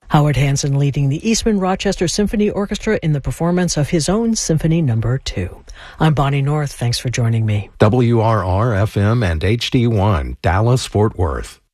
Howard Hansen leading the Eastman Rochester Symphony Orchestra in the performance of his own Symphony No. 2. I'm Bonnie North. Thanks for joining me. WRR-FM and HD1, Dallas, Fort Worth.